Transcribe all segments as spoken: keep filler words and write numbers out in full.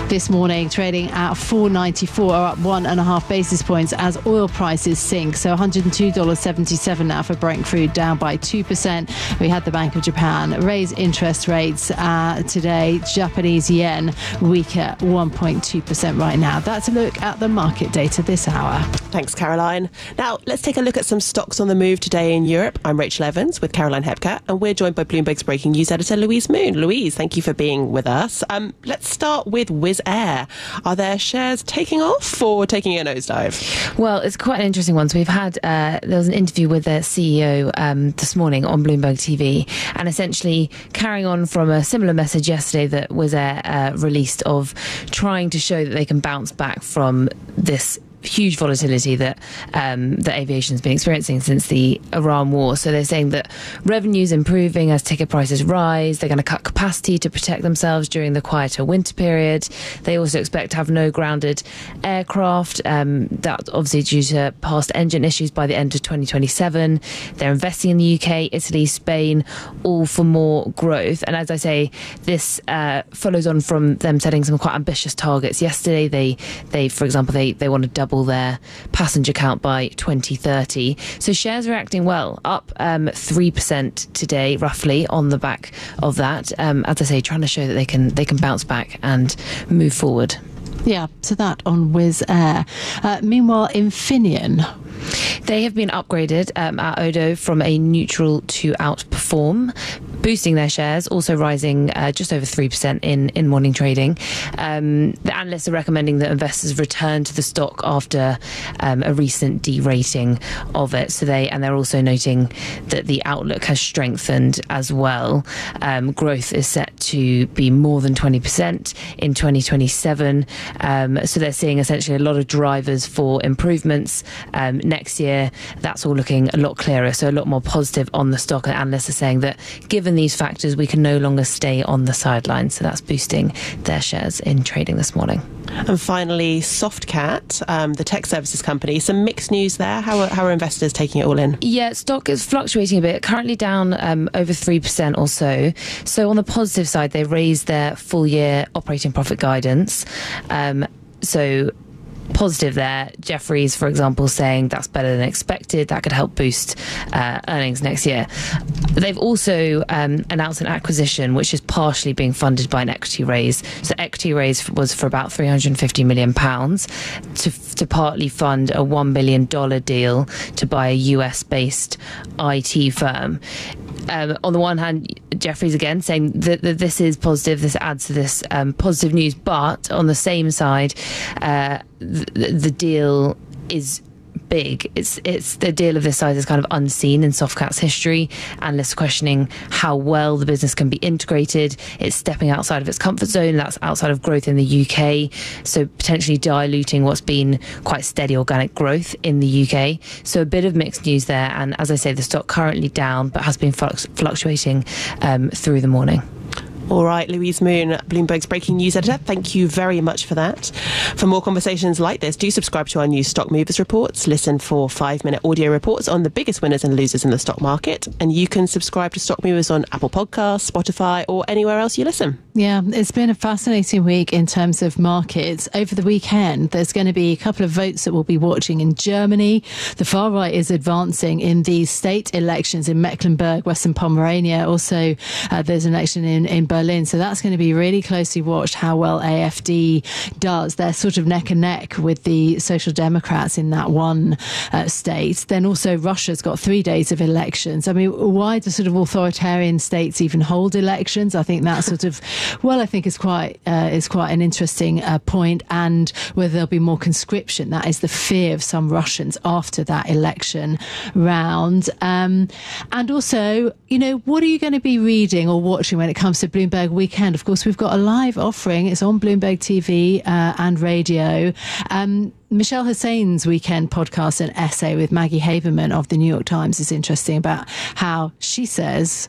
this morning, trading at four ninety-four, are up one and a half basis points as oil prices sink. So one hundred two dollars seventy-seven now for Brent crude, down by two percent. We had the Bank of Japan raise interest rates uh, today. Japanese yen weaker, one point two percent right now. That's a look at the market data this hour. Thanks, Caroline. Now, let's take a look at some stocks on the move today in Europe. I'm Rachel Evans with Caroline Hepker, and we're joined by Bloomberg's breaking news editor, Louise Moon. Louise, thank you for being with us. Um, let's start with Wizz Air. Are their shares taking off or taking a nosedive? Well, it's quite an interesting one. So we've had, uh, there was an interview with their C E O um, this morning on Bloomberg T V, and essentially carrying on from a similar message yesterday that Wizz Air uh, released of trying to show that they can bounce back from this huge volatility that um, that aviation's been experiencing since the Iran war. So they're saying that revenue's improving as ticket prices rise. They're going to cut capacity to protect themselves during the quieter winter period. They also expect to have no grounded aircraft. Um, that's obviously due to past engine issues by the end of twenty twenty-seven. They're investing in the U K, Italy, Spain, all for more growth. And as I say, this uh, follows on from them setting some quite ambitious targets. Yesterday, they, they for example, they, they want to double their passenger count by twenty thirty. So shares are acting well, up um, three percent today, roughly, on the back of that. Um, as I say, trying to show that they can they can bounce back and move forward. Yeah, so that on Wizz Air. Uh, meanwhile, Infineon. They have been upgraded um, at Odo from a neutral to outperform, boosting their shares, also rising uh, just over three percent in, in morning trading. Um, the analysts are recommending that investors return to the stock after um, a recent derating of it. So they and they're also noting that the outlook has strengthened as well. Um, growth is set to be more than twenty percent in twenty twenty-seven. Um, so they're seeing essentially a lot of drivers for improvements um, next year. That's all looking a lot clearer, so a lot more positive on the stock. And analysts are saying that given these factors, we can no longer stay on the sidelines. So that's boosting their shares in trading this morning. And finally, Softcat, um, the tech services company. Some mixed news there. How are, how are investors taking it all in? Yeah, stock is fluctuating a bit, currently down um, over three percent or so. So on the positive side, they raised their full year operating profit guidance. Um, so positive there. Jefferies, for example, saying that's better than expected. That could help boost uh, earnings next year. They've also um, announced an acquisition which is partially being funded by an equity raise. So equity raise was for about three hundred fifty million pounds to, to partly fund a one billion dollars deal to buy a U S-based I T firm. Um, on the one hand, Jefferies again saying that, that this is positive, this adds to this um, positive news, but on the same side, uh, the, the deal is big. It's it's the deal of this size is kind of unseen in Softcat's history. Analysts questioning how well the business can be integrated. It's stepping outside of its comfort zone. That's outside of growth in the U K, so potentially diluting what's been quite steady organic growth in the U K. So a bit of mixed news there. And as I say, the stock currently down, but has been flux- fluctuating um, through the morning. All right, Louise Moon, Bloomberg's breaking news editor. Thank you very much for that. For more conversations like this, do subscribe to our new Stock Movers reports. Listen for five-minute audio reports on the biggest winners and losers in the stock market. And you can subscribe to Stock Movers on Apple Podcasts, Spotify, or anywhere else you listen. Yeah, it's been a fascinating week in terms of markets. Over the weekend, there's going to be a couple of votes that we'll be watching in Germany. The far right is advancing in the state elections in Mecklenburg, Western Pomerania. Also, uh, there's an election in, in Berlin. So that's going to be really closely watched how well A F D does. They're sort of neck and neck with the Social Democrats in that one uh, state. Then also Russia's got three days of elections. I mean, why do sort of authoritarian states even hold elections? I think that sort of, well, I think is quite uh, is quite an interesting uh, point. And whether there'll be more conscription, that is the fear of some Russians after that election round. Um, and also, you know, what are you going to be reading or watching when it comes to Bloomberg Weekend? Of course, we've got a live offering. It's on Bloomberg T V uh, and radio. Um, Michelle Hussein's weekend podcast and essay with Maggie Haberman of the New York Times is interesting about how she says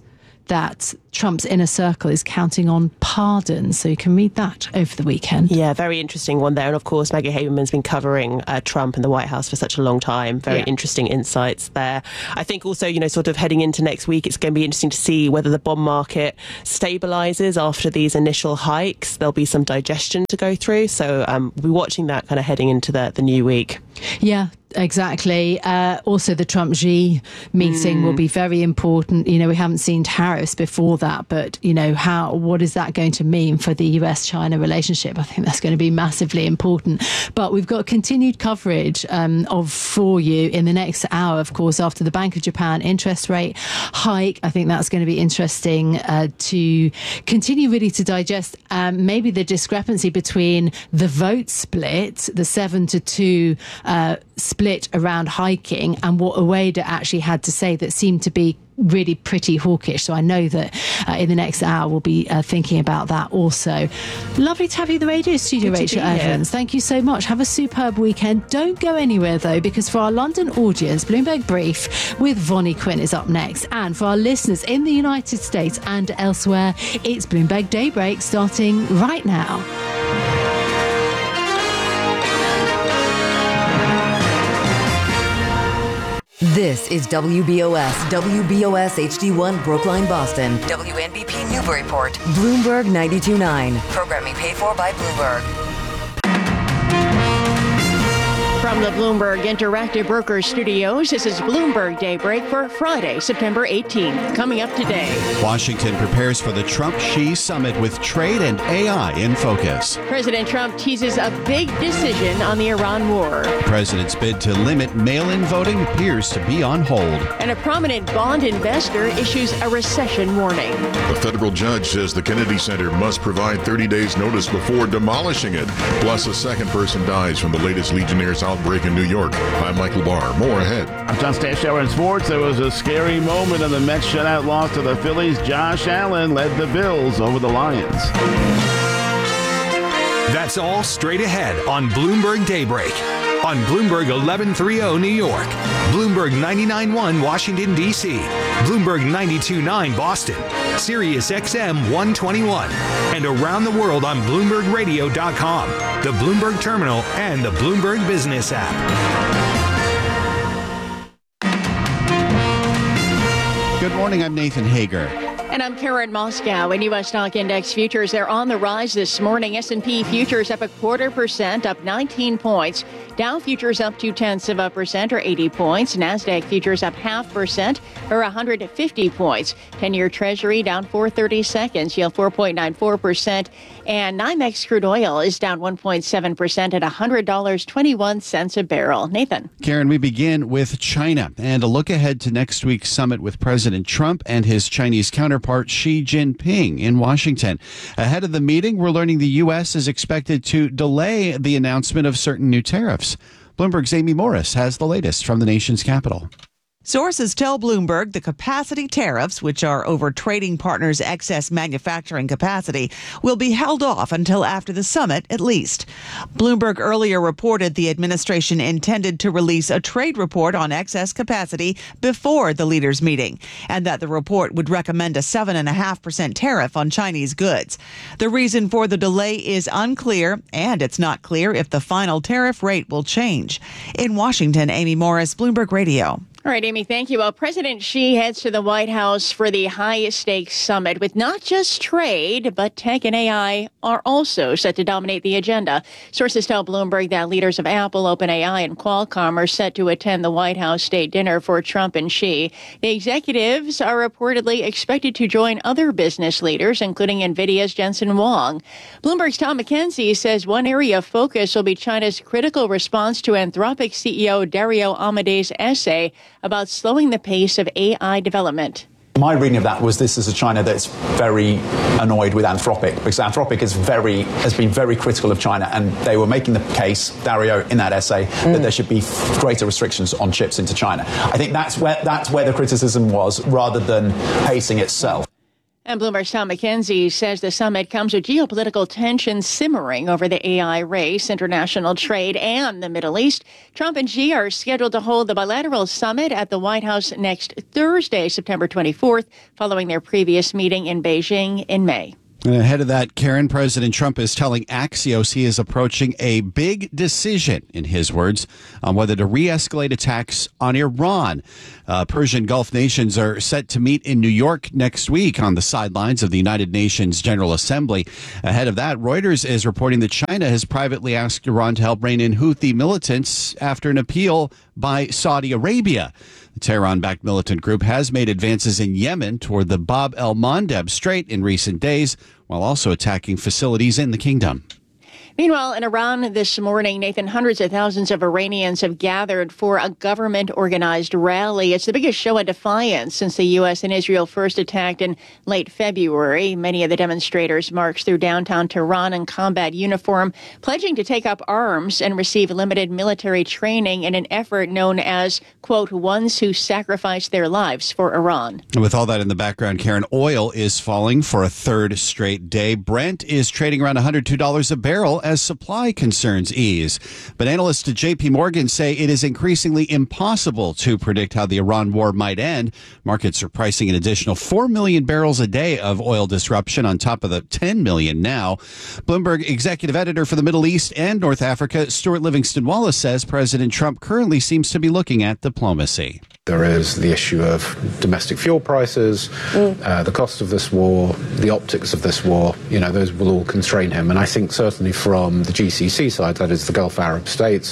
that Trump's inner circle is counting on pardons. So you can read that over the weekend. Yeah, very interesting one there. And of course, Maggie Haberman's been covering uh, Trump and the White House for such a long time. Very yeah. interesting insights there. I think also, you know, sort of heading into next week, it's going to be interesting to see whether the bond market stabilizes after these initial hikes. There'll be some digestion to go through. So um, we'll be watching that kind of heading into the, the new week. Yeah. Exactly. Uh, also, the Trump-Xi meeting mm. will be very important. You know, we haven't seen tariffs before that, but, you know, how what is that going to mean for the U S China relationship? I think that's going to be massively important. But we've got continued coverage um, of for you in the next hour, of course, after the Bank of Japan interest rate hike. I think that's going to be interesting uh, to continue really to digest um, maybe the discrepancy between the vote split, the seven to two uh, split around hiking, and what Ueda actually had to say that seemed to be really pretty hawkish. So I know that uh, in the next hour we'll be uh, thinking about that also. Lovely to have you in the radio studio, Good Rachel Evans. Thank you so much. Have a superb weekend. Don't go anywhere though, because for our London audience, Bloomberg Brief with Vonnie Quinn is up next. And for our listeners in the United States and elsewhere, it's Bloomberg Daybreak starting right now. This is W B O S, W B O S H D one Brookline, Boston. W N B P Newburyport. Bloomberg ninety-two point nine. Programming paid for by Bloomberg. From the Bloomberg Interactive Brokers Studios, this is Bloomberg Daybreak for Friday, September eighteenth. Coming up today. Washington prepares for the Trump-Xi summit with trade and A I in focus. President Trump teases a big decision on the Iran war. President's bid to limit mail-in voting appears to be on hold. And a prominent bond investor issues a recession warning. A federal judge says the Kennedy Center must provide thirty days notice before demolishing it. Plus, a second person dies from the latest Legionnaires outbreak in New York. I'm Michael Barr. More ahead. I'm John Stashower in sports. There was a scary moment in the Mets shutout loss to the Phillies. Josh Allen led the Bills over the Lions. That's all straight ahead on Bloomberg Daybreak. On Bloomberg eleven thirty New York, Bloomberg ninety-nine point one Washington, D C, Bloomberg ninety-two point nine Boston, Sirius X M one twenty-one, and around the world on Bloomberg Radio dot com, the Bloomberg Terminal, and the Bloomberg Business app. Good morning, I'm Nathan Hager. And I'm Karen Moscow. In U S stock index futures, they're on the rise this morning. S and P futures up a quarter percent, up nineteen points. Dow futures up two tenths of a percent, or eighty points. NASDAQ futures up half percent, or one hundred fifty points. ten-year Treasury down four thirty-seconds, yield four point nine four percent. And NYMEX crude oil is down one point seven percent at one hundred dollars and twenty-one cents a barrel. Nathan. Karen, we begin with China and a look ahead to next week's summit with President Trump and his Chinese counterpart Xi Jinping in Washington. Ahead of the meeting, we're learning the U S is expected to delay the announcement of certain new tariffs. Bloomberg's Amy Morris has the latest from the nation's capital. Sources tell Bloomberg the capacity tariffs, which are over trading partners' excess manufacturing capacity, will be held off until after the summit at least. Bloomberg earlier reported the administration intended to release a trade report on excess capacity before the leaders' meeting, and that the report would recommend a seven point five percent tariff on Chinese goods. The reason for the delay is unclear, and it's not clear if the final tariff rate will change. In Washington, Amy Morris, Bloomberg Radio. All right, Amy, thank you. Well, President Xi heads to the White House for the high-stakes summit with not just trade, but tech and A I are also set to dominate the agenda. Sources tell Bloomberg that leaders of Apple, OpenAI, and Qualcomm are set to attend the White House state dinner for Trump and Xi. The executives are reportedly expected to join other business leaders, including NVIDIA's Jensen Huang. Bloomberg's Tom McKenzie says one area of focus will be China's critical response to Anthropic C E O Dario Amade's essay about slowing the pace of A I development. My reading of that was this is a China that's very annoyed with Anthropic, because Anthropic is very has been very critical of China, and they were making the case, Dario, in that essay, mm. that there should be greater restrictions on chips into China. I think that's where that's where the criticism was, rather than pacing itself. And Bloomberg's Tom McKenzie says the summit comes with geopolitical tensions simmering over the A I race, international trade, and the Middle East. Trump and Xi are scheduled to hold the bilateral summit at the White House next Thursday, September twenty-fourth, following their previous meeting in Beijing in May. And ahead of that, Karen, President Trump is telling Axios he is approaching a big decision, in his words, on whether to re-escalate attacks on Iran. Uh, Persian Gulf nations are set to meet in New York next week on the sidelines of the United Nations General Assembly. Ahead of that, Reuters is reporting that China has privately asked Iran to help rein in Houthi militants after an appeal by Saudi Arabia. The Tehran-backed militant group has made advances in Yemen toward the Bab el-Mandeb Strait in recent days, while also attacking facilities in the kingdom. Meanwhile, in Iran this morning, Nathan, hundreds of thousands of Iranians have gathered for a government-organized rally. It's the biggest show of defiance since the U S and Israel first attacked in late February. Many of the demonstrators marched through downtown Tehran in combat uniform, pledging to take up arms and receive limited military training in an effort known as, quote, ones who sacrificed their lives for Iran. With all that in the background, Karen, oil is falling for a third straight day. Brent is trading around one hundred two dollars a barrel as supply concerns ease. But analysts at J P Morgan say it is increasingly impossible to predict how the Iran war might end. Markets are pricing an additional four million barrels a day of oil disruption on top of the ten million now. Bloomberg executive editor for the Middle East and North Africa, Stuart Livingston Wallace, says President Trump currently seems to be looking at diplomacy. There is the issue of domestic fuel prices, mm. uh, the cost of this war, the optics of this war. You know, those will all constrain him. And I think certainly from the G C C side, that is the Gulf Arab states,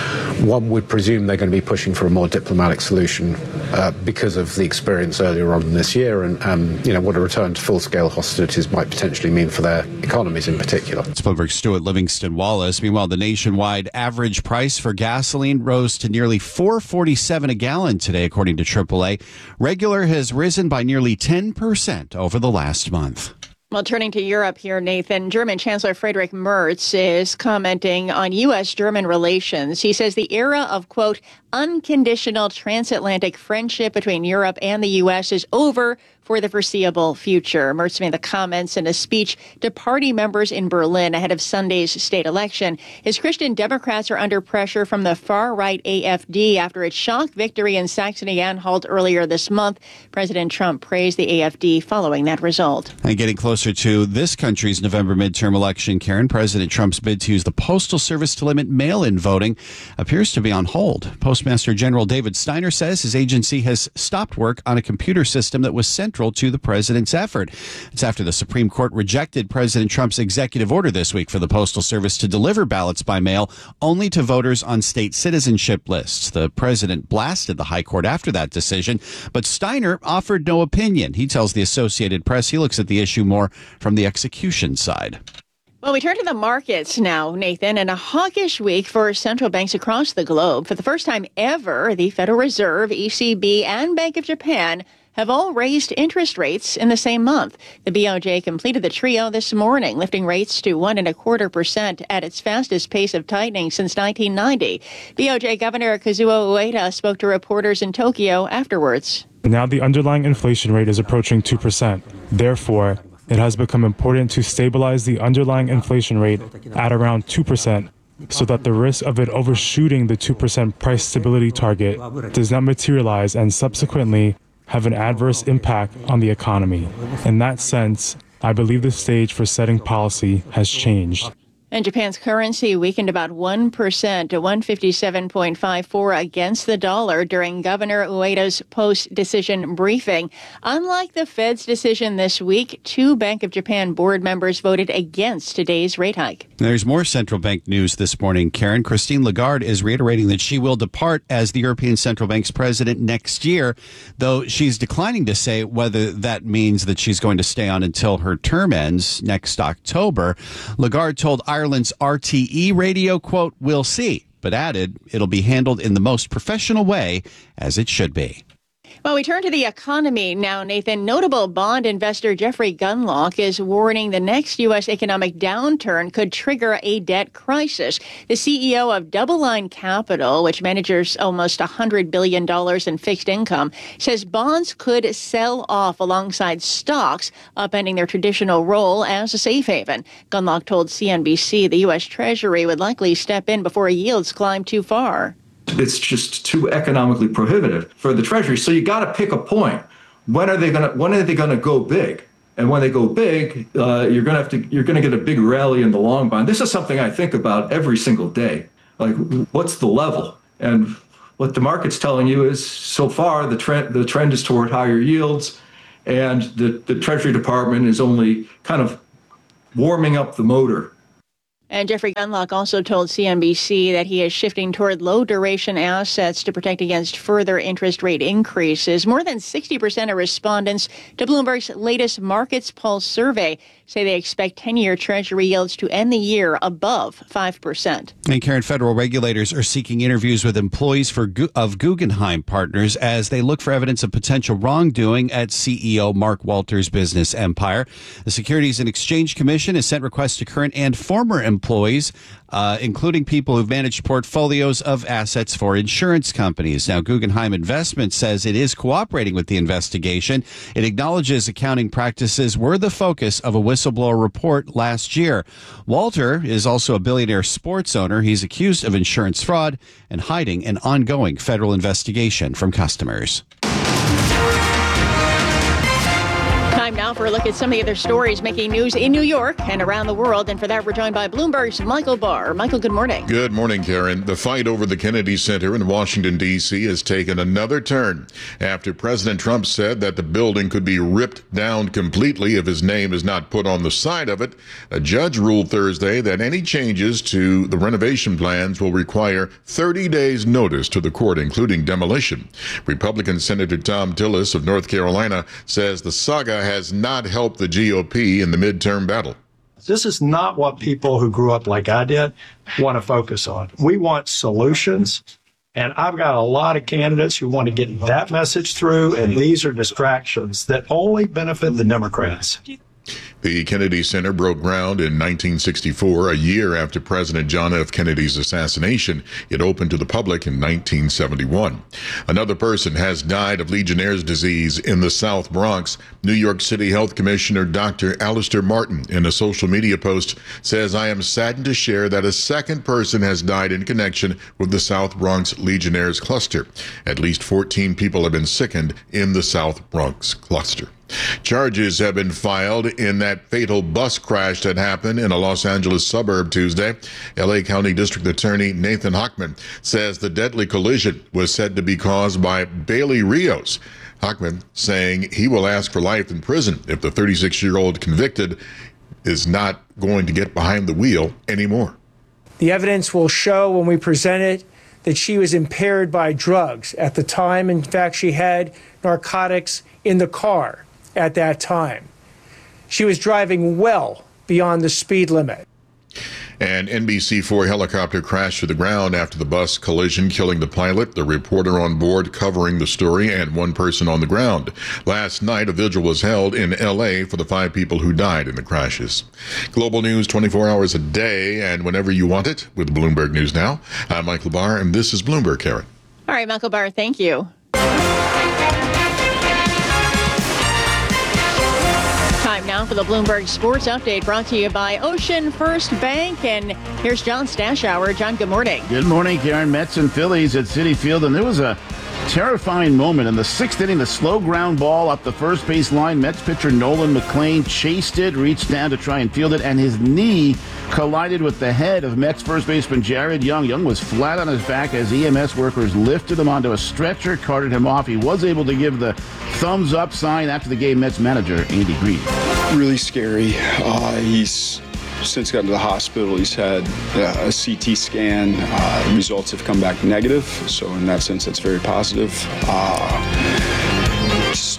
one would presume they're going to be pushing for a more diplomatic solution uh, because of the experience earlier on this year and, um, you know, what a return to full-scale hostilities might potentially mean for their economies in particular. It's Bloomberg's Stuart Livingston Wallace. Meanwhile, the nationwide average price for gasoline rose to nearly four dollars and forty-seven cents a gallon today, according to triple A. Regular has risen by nearly ten percent over the last month. Well, turning to Europe here, Nathan, German Chancellor Friedrich Merz is commenting on U S German relations. He says the era of, quote, unconditional transatlantic friendship between Europe and the U S is over for the foreseeable future. Merz made the comments in a speech to party members in Berlin ahead of Sunday's state election. His Christian Democrats are under pressure from the far-right A F D after its shock victory in Saxony-Anhalt earlier this month. President Trump praised the A F D following that result. And getting closer to this country's November midterm election, Karen, President Trump's bid to use the Postal Service to limit mail-in voting appears to be on hold. Postmaster General David Steiner says his agency has stopped work on a computer system that was central to the president's effort. It's after the Supreme Court rejected President Trump's executive order this week for the Postal Service to deliver ballots by mail only to voters on state citizenship lists. The president blasted the high court after that decision, but Steiner offered no opinion. He tells the Associated Press he looks at the issue more from the execution side. Well, we turn to the markets now, Nathan, and a hawkish week for central banks across the globe. For the first time ever, the Federal Reserve, E C B, and Bank of Japan have all raised interest rates in the same month. The B O J completed the trio this morning, lifting rates to one and a quarter percent at its fastest pace of tightening since nineteen ninety. B O J Governor Kazuo Ueda spoke to reporters in Tokyo afterwards. Now the underlying inflation rate is approaching two percent. Therefore, it has become important to stabilize the underlying inflation rate at around two percent so that the risk of it overshooting the two percent price stability target does not materialize and subsequently have an adverse impact on the economy. In that sense, I believe the stage for setting policy has changed. And Japan's currency weakened about one percent to one fifty-seven point five four against the dollar during Governor Ueda's post-decision briefing. Unlike the Fed's decision this week, two Bank of Japan board members voted against today's rate hike. There's more central bank news this morning, Karen. Christine Lagarde is reiterating that she will depart as the European Central Bank's president next year, though she's declining to say whether that means that she's going to stay on until her term ends next October. Lagarde told Ireland Ireland's R T E radio, quote, "We'll see," but added it'll be handled in the most professional way, as it should be. Well, we turn to the economy now, Nathan. Notable bond investor Jeffrey Gundlach is warning the next U S economic downturn could trigger a debt crisis. The C E O of Double Line Capital, which manages almost one hundred billion dollars in fixed income, says bonds could sell off alongside stocks, upending their traditional role as a safe haven. Gundlach told C N B C the U S Treasury would likely step in before yields climb too far. It's just too economically prohibitive for the Treasury. So you got to pick a point. When are they going to? When are they going to go big? And when they go big, uh, you're going to have to. You're going to get a big rally in the long bond. This is something I think about every single day. Like, what's the level? And what the market's telling you is, so far the trend the trend is toward higher yields, and the the Treasury Department is only kind of warming up the motor. And Jeffrey Gundlach also told C N B C that he is shifting toward low-duration assets to protect against further interest rate increases. More than sixty percent of respondents to Bloomberg's latest Markets Pulse survey say they expect ten-year Treasury yields to end the year above five percent. And Karen, federal regulators are seeking interviews with employees for of Guggenheim Partners as they look for evidence of potential wrongdoing at C E O Mark Walters' business empire. The Securities and Exchange Commission has sent requests to current and former employees, uh, including people who've managed portfolios of assets for insurance companies. Now, Guggenheim Investments says it is cooperating with the investigation. It acknowledges accounting practices were the focus of a whistleblower report last year. Walter is also a billionaire sports owner. He's accused of insurance fraud and hiding an ongoing federal investigation from customers. Time now for a look at some of the other stories making news in New York and around the world. And for that, we're joined by Bloomberg's Michael Barr. Michael, good morning. Good morning, Karen. The fight over the Kennedy Center in Washington, D C has taken another turn after President Trump said that the building could be ripped down completely if his name is not put on the side of it. A judge ruled Thursday that any changes to the renovation plans will require thirty days notice to the court, including demolition. Republican Senator Tom Tillis of North Carolina says the saga has has not helped the G O P in the midterm battle. This is not what people who grew up like I did want to focus on. We want solutions, and I've got a lot of candidates who want to get that message through, and these are distractions that only benefit the Democrats. The Kennedy Center broke ground in nineteen sixty-four, a year after President John F. Kennedy's assassination. It opened to the public in nineteen seventy-one. Another person has died of Legionnaire's disease in the South Bronx. New York City Health Commissioner Doctor Alistair Martin, in a social media post, says, "I am saddened to share that a second person has died in connection with the South Bronx Legionnaire's cluster. At least fourteen people have been sickened in the South Bronx cluster." Charges have been filed in that fatal bus crash that happened in a Los Angeles suburb Tuesday. L A County District Attorney Nathan Hochman says the deadly collision was said to be caused by Bailey Rios. Hochman saying he will ask for life in prison if the thirty-six-year-old convicted is not going to get behind the wheel anymore. The evidence will show when we present it that she was impaired by drugs at the time. In fact, she had narcotics in the car at that time. She was driving well beyond the speed limit. An N B C four helicopter crashed to the ground after the bus collision, killing the pilot, the reporter on board covering the story, and one person on the ground. Last night, a vigil was held in L A for the five people who died in the crashes. Global news twenty-four hours a day and whenever you want it with Bloomberg News Now. I'm Michael Barr, and this is Bloomberg, Karen. All right, Michael Barr, thank you. Time now for the Bloomberg Sports Update, brought to you by Ocean First Bank. And here's John Stashower. John, good morning. Good morning, Karen. Mets and Phillies at Citi Field, and there was a terrifying moment in the sixth inning. The slow ground ball up the first base line. Mets pitcher Nolan McLean chased it, reached down to try and field it, and his knee collided with the head of Mets first baseman Jared Young. Young was flat on his back as E M S workers lifted him onto a stretcher, carted him off. He was able to give the thumbs up sign after the game. Mets manager Andy Green. Really scary. Uh, he's since gotten to the hospital. He's had uh, a C T scan. Uh, results have come back negative. So in that sense, that's very positive. Uh,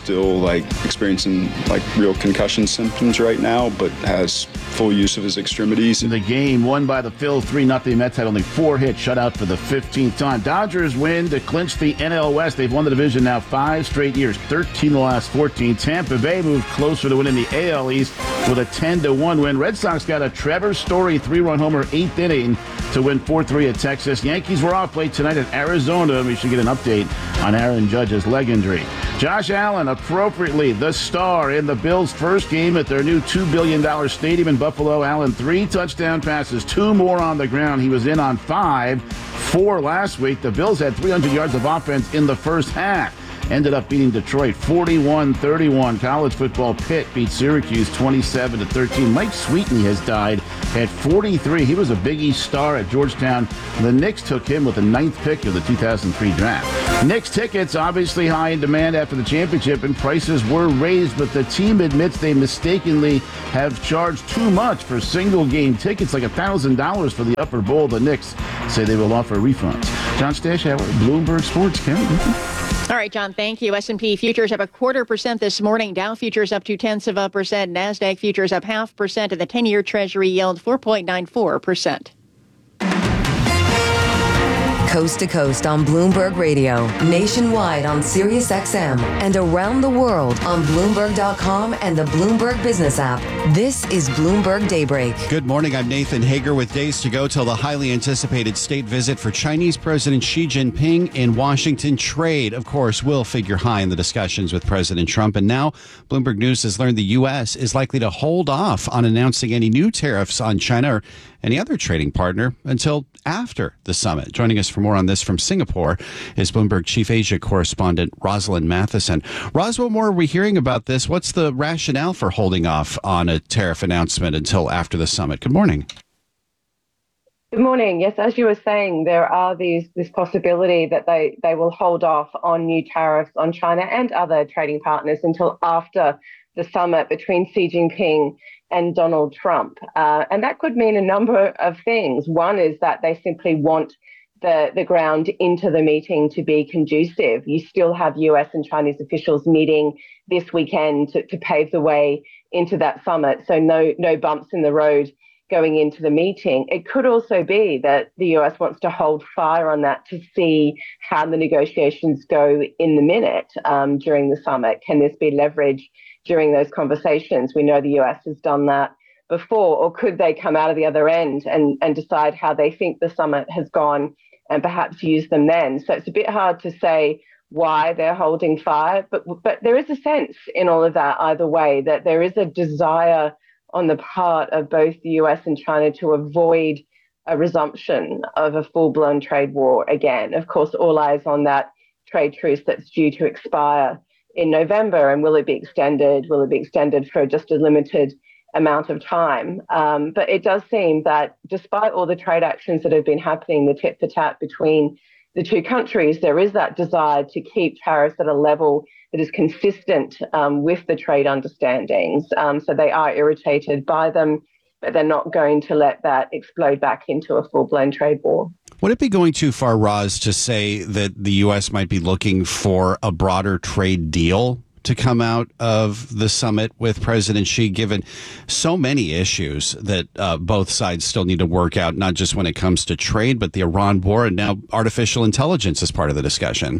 still like experiencing like real concussion symptoms right now, but has full use of his extremities. The game won by the Phils three nothing. Mets had only four hits, shut out for the fifteenth time. Dodgers win to clinch the N L West. They've won the division now five straight years, thirteen of the last fourteen. Tampa Bay moved closer to winning the A L East with a ten to one win. Red Sox got a Trevor Story three-run homer eighth inning to win four three at Texas. Yankees were off late tonight at Arizona. We should get an update on Aaron Judge's leg injury. Josh Allen, appropriately the star in the Bills' first game at their new two billion dollars stadium in Buffalo. Allen, three touchdown passes, two more on the ground. He was in on five, four last week. The Bills had three hundred yards of offense in the first half. Ended up beating Detroit forty-one thirty-one. College football, Pitt beat Syracuse twenty-seven to thirteen. Mike Sweetney has died at forty-three. He was a Big East star at Georgetown. The Knicks took him with the ninth pick of the two thousand three draft. Knicks tickets obviously high in demand after the championship, and prices were raised, but the team admits they mistakenly have charged too much for single game tickets, like one thousand dollars for the upper bowl. The Knicks say they will offer refunds. John Stashauer, Bloomberg Sports. Kevin. All right, John, thank you. S and P futures up a quarter percent this morning. Dow futures up two tenths of a percent. NASDAQ futures up half percent. And the ten-year Treasury yield four point nine four percent. Coast to coast on Bloomberg Radio, nationwide on Sirius X M, and around the world on Bloomberg dot com and the Bloomberg Business app. This is Bloomberg Daybreak. Good morning. I'm Nathan Hager with days to go till the highly anticipated state visit for Chinese President Xi Jinping in Washington. Trade, of course, will figure high in the discussions with President Trump. And now Bloomberg News has learned the U S is likely to hold off on announcing any new tariffs on China or any other trading partner until after the summit. Joining us for more on this from Singapore is Bloomberg Chief Asia correspondent Rosalind Matheson. Ros, what more are we hearing about this? What's the rationale for holding off on a tariff announcement until after the summit? Good morning. Good morning. Yes, as you were saying, there are these this possibility that they, they will hold off on new tariffs on China and other trading partners until after the summit between Xi Jinping and Donald Trump. Uh, and that could mean a number of things. One is that they simply want the, the ground into the meeting to be conducive. You still have U S and Chinese officials meeting this weekend to, to pave the way into that summit. So no, no bumps in the road going into the meeting. It could also be that the U S wants to hold fire on that to see how the negotiations go in the minute um, during the summit. Can this be leveraged during those conversations? We know the U S has done that before. Or could they come out of the other end and, and decide how they think the summit has gone and perhaps use them then? So it's a bit hard to say why they're holding fire, but but there is a sense in all of that either way that there is a desire on the part of both the U S and China to avoid a resumption of a full-blown trade war again. Of course, all eyes on that trade truce that's due to expire in November, and will it be extended? Will it be extended for just a limited amount of time? Um, but it does seem that despite all the trade actions that have been happening, the tit for tat between the two countries, there is that desire to keep tariffs at a level that is consistent um, with the trade understandings. Um, so they are irritated by them, but they're not going to let that explode back into a full-blown trade war. Would it be going too far, Roz, to say that the U S might be looking for a broader trade deal to come out of the summit with President Xi, given so many issues that uh, both sides still need to work out, not just when it comes to trade, but the Iran war and now artificial intelligence as part of the discussion?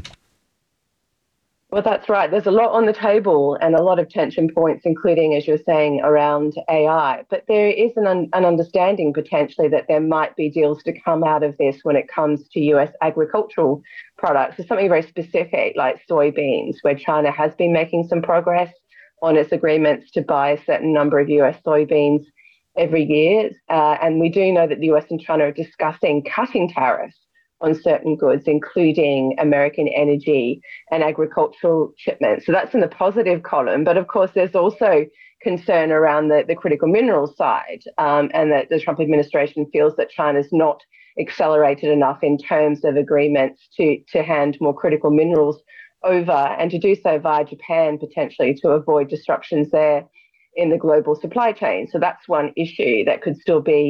Well, that's right. There's a lot on the table and a lot of tension points, including, as you're saying, around A I. But there is an, un- an understanding potentially that there might be deals to come out of this when it comes to U S agricultural products. There's something very specific like soybeans, where China has been making some progress on its agreements to buy a certain number of U S soybeans every year. Uh, and we do know that the U S and China are discussing cutting tariffs on certain goods, including American energy and agricultural shipments. So that's in the positive column. But of course, there's also concern around the, the critical minerals side, um, and that the Trump administration feels that China's not accelerated enough in terms of agreements to, to hand more critical minerals over, and to do so via Japan potentially to avoid disruptions there in the global supply chain. So that's one issue that could still be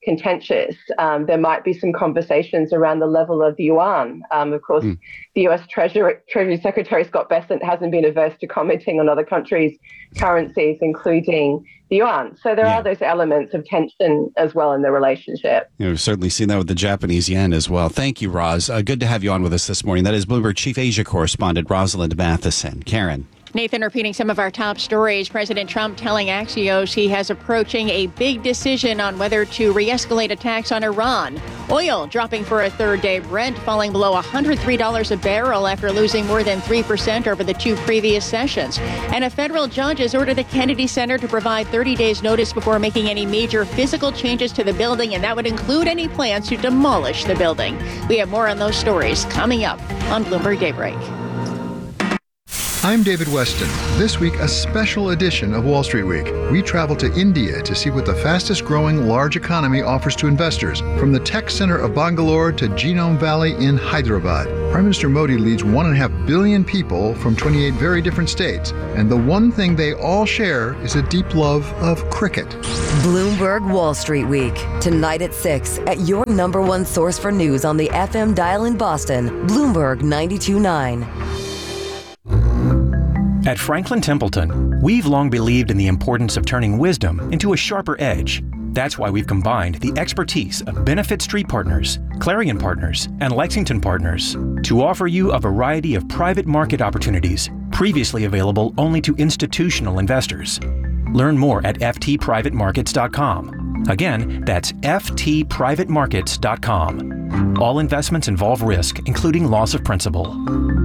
contentious. Um, there might be some conversations around the level of the yuan. Um, of course, mm. the U S Treasury, Treasury Secretary Scott Bessent hasn't been averse to commenting on other countries' currencies, including the yuan. So there yeah. are those elements of tension as well in the relationship. You know, we've certainly seen that with the Japanese yen as well. Thank you, Roz. Uh, good to have you on with us this morning. That is Bloomberg Chief Asia Correspondent Rosalind Matheson. Karen. Nathan, repeating some of our top stories, President Trump telling Axios he has approaching a big decision on whether to re-escalate attacks on Iran. Oil dropping for a third day, Brent falling below one hundred three dollars a barrel after losing more than three percent over the two previous sessions. And a federal judge has ordered the Kennedy Center to provide thirty days notice before making any major physical changes to the building, and that would include any plans to demolish the building. We have more on those stories coming up on Bloomberg Daybreak. I'm David Weston. This week, a special edition of Wall Street Week. We travel to India to see what the fastest growing large economy offers to investors. From the tech center of Bangalore to Genome Valley in Hyderabad, Prime Minister Modi leads one and a half billion people from twenty-eight very different states. And the one thing they all share is a deep love of cricket. Bloomberg Wall Street Week. Tonight at six at your number one source for news on the F M dial in Boston, Bloomberg ninety-two point nine. At Franklin Templeton, we've long believed in the importance of turning wisdom into a sharper edge. That's why we've combined the expertise of Benefit Street Partners, Clarion Partners, and Lexington Partners to offer you a variety of private market opportunities previously available only to institutional investors. Learn more at f t private markets dot com. Again, that's f t private markets dot com. All investments involve risk, including loss of principal.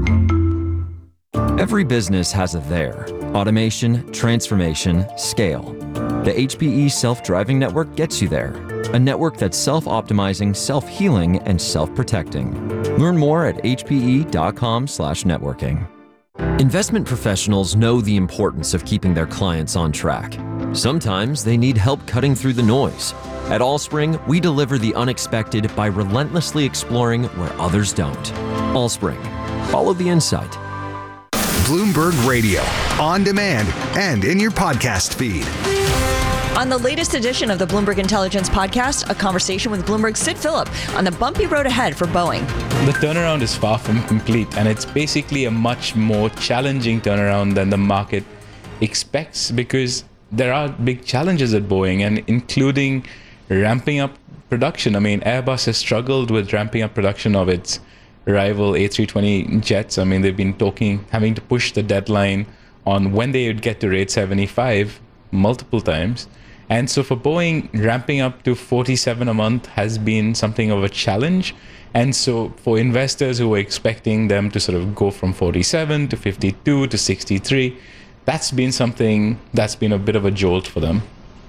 Every business has a there. Automation, transformation, scale. The H P E Self-Driving Network gets you there. A network that's self-optimizing, self-healing, and self-protecting. Learn more at h p e dot com slash networking. Investment professionals know the importance of keeping their clients on track. Sometimes they need help cutting through the noise. At Allspring, we deliver the unexpected by relentlessly exploring where others don't. Allspring. Follow the insight. Bloomberg Radio, on demand and in your podcast feed. On the latest edition of the Bloomberg Intelligence Podcast, a conversation with Bloomberg's Sid Phillip on the bumpy road ahead for Boeing. The turnaround is far from complete, and it's basically a much more challenging turnaround than the market expects, because there are big challenges at Boeing, and including ramping up production. I mean, Airbus has struggled with ramping up production of its rival A three twenty jets. I mean, they've been talking, having to push the deadline on when they would get to rate seventy-five multiple times. And so for Boeing, ramping up to forty-seven a month has been something of a challenge. And so for investors who were expecting them to sort of go from forty-seven to fifty-two to sixty-three, that's been something that's been a bit of a jolt for them.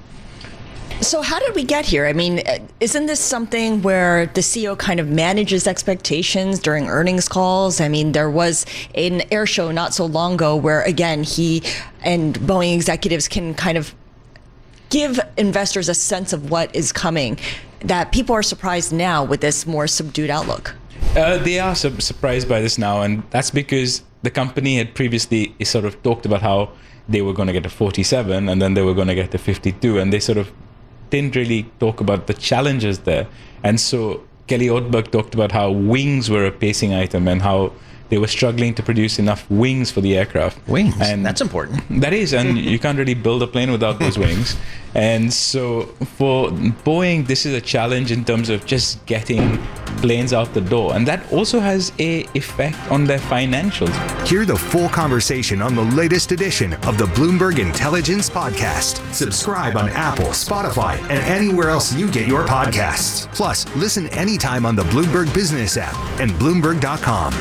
So how did we get here? I mean, isn't this something where the C E O kind of manages expectations during earnings calls? I mean, there was an air show not so long ago where, again, he and Boeing executives can kind of give investors a sense of what is coming, that people are surprised now with this more subdued outlook. Uh, they are su- surprised by this now, and that's because the company had previously sort of talked about how they were going to get to forty-seven and then they were going to get to fifty-two, and they sort of didn't really talk about the challenges there. And so Kelly Ortberg talked about how wings were a pacing item and how they were struggling to produce enough wings for the aircraft. Wings, and that's important. That is, and you can't really build a plane without those wings. And so for Boeing, this is a challenge in terms of just getting planes out the door. And that also has a effect on their financials. Hear the full conversation on the latest edition of the Bloomberg Intelligence Podcast. Subscribe on Apple, Spotify, and anywhere else you get your podcasts. Plus, listen anytime on the Bloomberg Business app and Bloomberg dot com.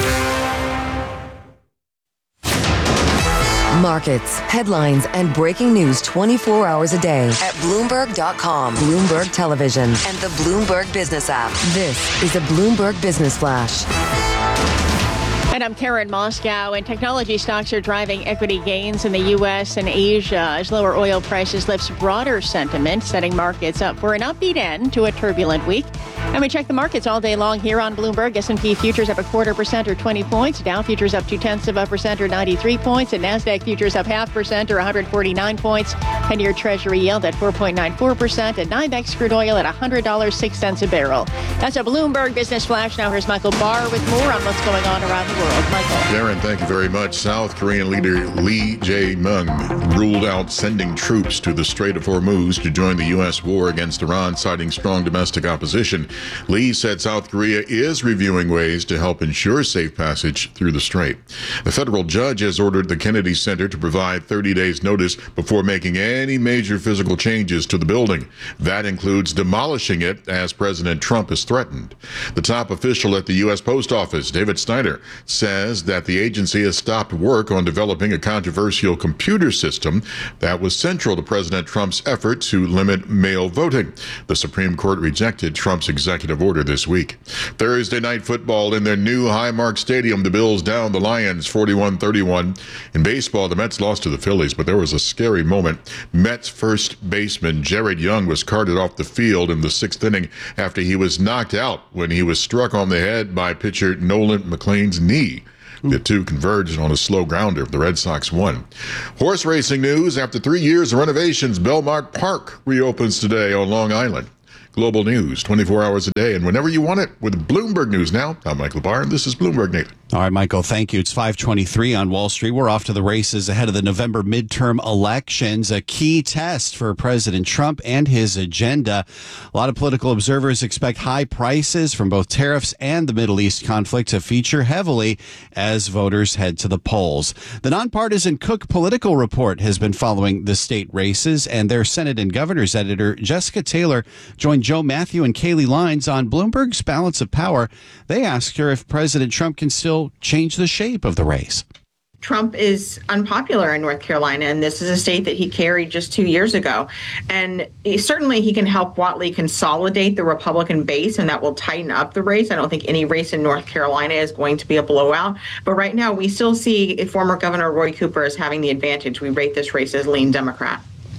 Markets, headlines, and breaking news twenty-four hours a day at Bloomberg dot com, Bloomberg Television, and the Bloomberg Business app. This is a Bloomberg Business Flash. And I'm Karen Moscow, and technology stocks are driving equity gains in the U S and Asia as lower oil prices lifts broader sentiment, setting markets up for an upbeat end to a turbulent week. And we check the markets all day long here on Bloomberg. S and P futures up a quarter percent or twenty points. Dow futures up two tenths of a percent or ninety-three points. And NASDAQ futures up half percent or one hundred forty-nine points. ten-year Treasury yield at four point nine four percent, and NYMEX crude oil at one hundred dollars and six cents a barrel. That's a Bloomberg Business Flash. Now here's Michael Barr with more on what's going on around the world. Michael. Darren, thank you very much. South Korean leader Lee Jae-myung ruled out sending troops to the Strait of Hormuz to join the U S war against Iran, citing strong domestic opposition. Lee said South Korea is reviewing ways to help ensure safe passage through the strait. The federal judge has ordered the Kennedy Center to provide thirty days notice before making any major physical changes to the building. That includes demolishing it, as President Trump has threatened. The top official at the U S Post Office, David Snyder, says that the agency has stopped work on developing a controversial computer system that was central to President Trump's effort to limit mail voting. The Supreme Court rejected Trump's executive order this week. Thursday night football in their new Highmark Stadium. The Bills down the Lions forty-one thirty-one. In baseball, the Mets lost to the Phillies, but there was a scary moment. Mets first baseman Jared Young was carted off the field in the sixth inning after he was knocked out when he was struck on the head by pitcher Nolan McLean's knee. The two converged on a slow grounder. The Red Sox won. Horse racing news. After three years of renovations, Belmont Park reopens today on Long Island. Global news, twenty-four hours a day and whenever you want it with Bloomberg News Now. I'm Michael Barr, and this is Bloomberg Nathan. All right, Michael, thank you. It's five twenty-three on Wall Street. We're off to the races ahead of the November midterm elections, a key test for President Trump and his agenda. A lot of political observers expect high prices from both tariffs and the Middle East conflict to feature heavily as voters head to the polls. The nonpartisan Cook Political Report has been following the state races, and their Senate and Governor's editor, Jessica Taylor, joined Joe Matthew and Kaylee Lines on Bloomberg's Balance of Power. They asked her if President Trump can still change the shape of the race. Trump is unpopular in North Carolina, and this is a state that he carried just two years ago. And he, certainly he can help Whatley consolidate the Republican base, and that will tighten up the race. I don't think any race in North Carolina is going to be a blowout. But right now, we still see former Governor Roy Cooper as having the advantage. We rate this race as lean Democrat.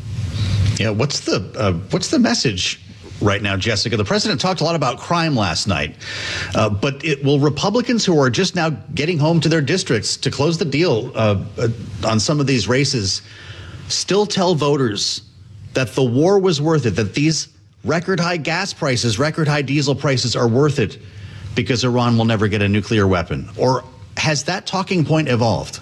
Yeah, what's the uh, what's the message right now, Jessica? The president talked a lot about crime last night, uh, but it, will Republicans who are just now getting home to their districts to close the deal uh, uh, on some of these races still tell voters that the war was worth it, that these record high gas prices, record high diesel prices are worth it because Iran will never get a nuclear weapon? Or has that talking point evolved?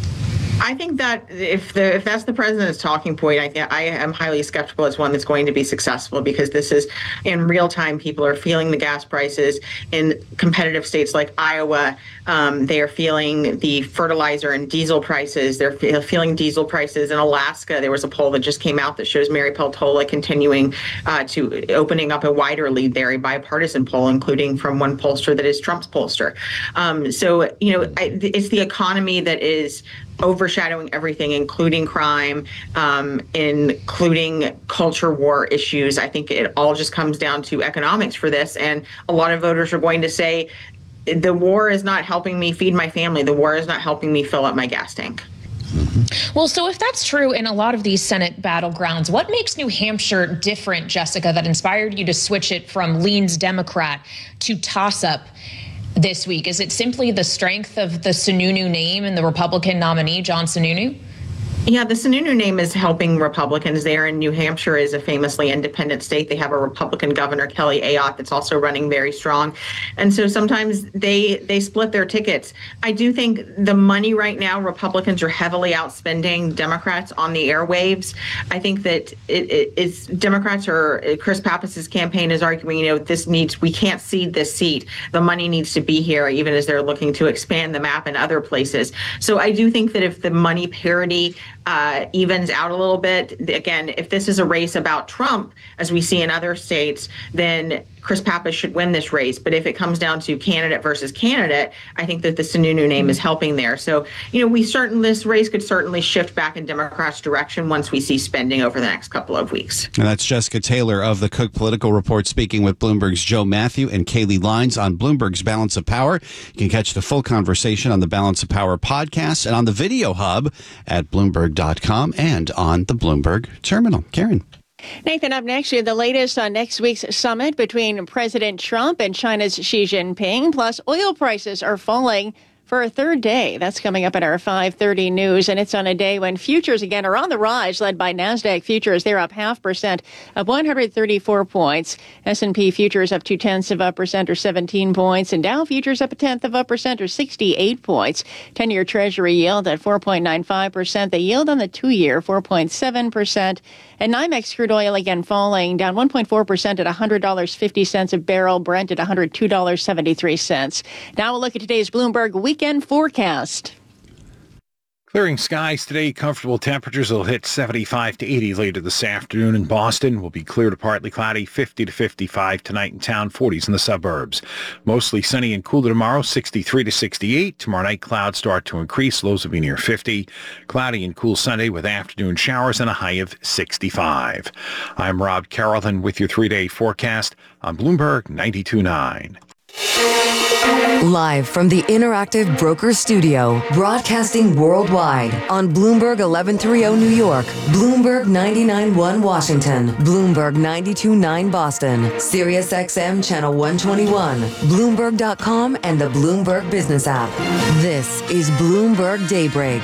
I think that if the if that's the president's talking point, I think I am highly skeptical it's one that's going to be successful, because this is in real time. People are feeling the gas prices in competitive states like Iowa. Um, they are feeling the fertilizer and diesel prices. They're fe- feeling diesel prices in Alaska. There was a poll that just came out that shows Mary Peltola continuing uh, to opening up a wider lead there, a bipartisan poll, including from one pollster that is Trump's pollster. Um, so, you know, I, it's the economy that is overshadowing everything, including crime, um, including culture war issues. I think it all just comes down to economics for this. And a lot of voters are going to say, the war is not helping me feed my family. The war is not helping me fill up my gas tank. Well, so if that's true in a lot of these Senate battlegrounds, what makes New Hampshire different, Jessica, that inspired you to switch it from leans Democrat to toss-up this week? Is it simply the strength of the Sununu name and the Republican nominee, John Sununu? Yeah, the Sununu name is helping Republicans there, and New Hampshire is a famously independent state. They have a Republican governor, Kelly Ayotte, that's also running very strong. And so sometimes they they split their tickets. I do think the money right now, Republicans are heavily outspending Democrats on the airwaves. I think that it, it, it's Democrats are, Chris Pappas' campaign is arguing, you know, this needs, we can't cede this seat. The money needs to be here, even as they're looking to expand the map in other places. So I do think that if the money parity Uh, evens out a little bit. Again, if this is a race about Trump, as we see in other states, then Chris Pappas should win this race. But if it comes down to candidate versus candidate, I think that the Sununu name is helping there. So, you know, we certain this race could certainly shift back in Democrats' direction once we see spending over the next couple of weeks. And that's Jessica Taylor of the Cook Political Report speaking with Bloomberg's Joe Matthew and Kaylee Lines on Bloomberg's Balance of Power. You can catch the full conversation on the Balance of Power podcast and on the Video Hub at Bloomberg dot com and on the Bloomberg Terminal. Karen. Nathan, up next, you have the latest on next week's summit between President Trump and China's Xi Jinping. Plus, oil prices are falling for a third day. That's coming up at our five thirty news, and it's on a day when futures again are on the rise, led by NASDAQ futures. They're up half percent, up one hundred thirty-four points. S and P futures up two tenths of a percent or seventeen points, and Dow futures up a tenth of a percent or sixty-eight points. ten-year Treasury yield at four point nine five percent. The yield on the two-year, four point seven percent. And NYMEX crude oil again falling, down one point four percent at one hundred dollars and fifty cents a barrel. Brent at one hundred two dollars and seventy-three cents. Now we'll look at today's Bloomberg weekend forecast. Clearing skies today, comfortable temperatures will hit seventy-five to eighty later this afternoon in Boston. Will be clear to partly cloudy, fifty to fifty-five tonight in town, forties in the suburbs. Mostly sunny and cooler tomorrow, sixty-three to sixty-eight. Tomorrow night clouds start to increase, lows will be near fifty. Cloudy and cool Sunday with afternoon showers and a high of sixty-five. I'm Rob Carrollton with your three-day forecast on Bloomberg ninety-two point nine. Live from the Interactive Brokers Studio, broadcasting worldwide on Bloomberg eleven thirty New York, Bloomberg ninety-nine point one Washington, Bloomberg ninety-two point nine Boston, Sirius X M Channel one twenty-one, Bloomberg dot com, and the Bloomberg Business app. This is Bloomberg Daybreak.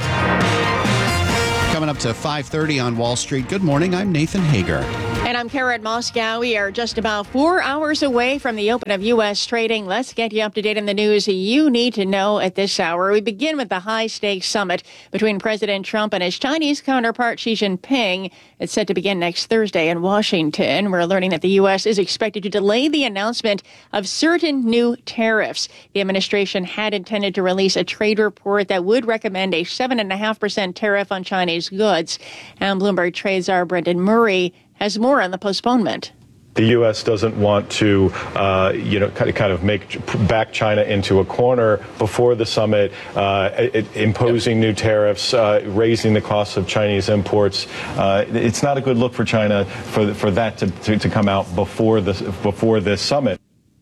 Coming up to five thirty on Wall Street. Good morning. I'm Nathan Hager. And I'm Karen Moscow. We are just about four hours away from the open of U S trading. Let's get you up to date on the news you need to know at this hour. We begin with the high-stakes summit between President Trump and his Chinese counterpart Xi Jinping. It's set to begin next Thursday in Washington. We're learning that the U S is expected to delay the announcement of certain new tariffs. The administration had intended to release a trade report that would recommend a seven point five percent tariff on Chinese goods. And Bloomberg Trade Czar Brendan Murray has more on the postponement. The U S doesn't want to, uh, you know, kind of, kind of make back China into a corner before the summit, uh, it, imposing new tariffs, uh, raising the cost of Chinese imports. Uh, it's not a good look for China for for that to, to, to come out before this before this summit.